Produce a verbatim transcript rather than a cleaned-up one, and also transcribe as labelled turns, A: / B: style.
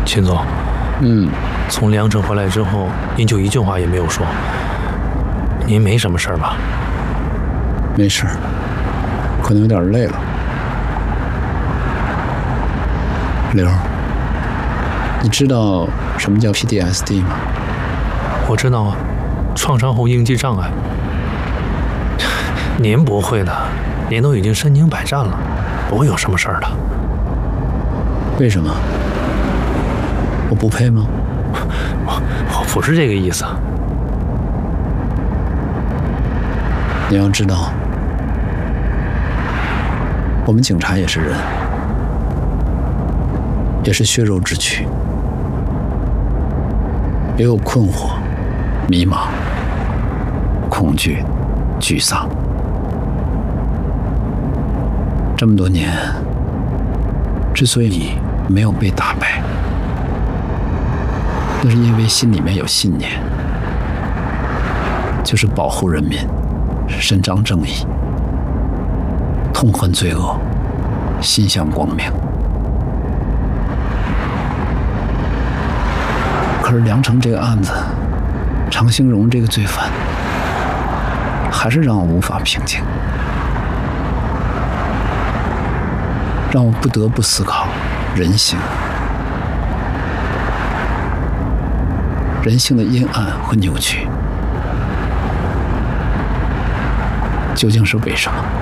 A: 秦总，
B: 嗯，
A: 从梁城回来之后，您就一句话也没有说。您没什么事儿吧？
B: 没事，可能有点累了。刘，你知道什么叫 P T S D 吗？
A: 我知道啊，创伤后应激障碍。您不会的，您都已经身经百战了，不会有什么事儿的。
B: 为什么？我不配吗？
A: 我我不是这个意思。
B: 你要知道，我们警察也是人，也是血肉之躯，也有困惑、迷茫、恐惧、沮丧。这么多年，之所以你没有被打败，那是因为心里面有信念，就是保护人民，伸张正义，痛恨罪恶，心向光明。可是梁城这个案子，常兴荣这个罪犯，还是让我无法平静，让我不得不思考人性，人性的阴暗和扭曲究竟是为什么？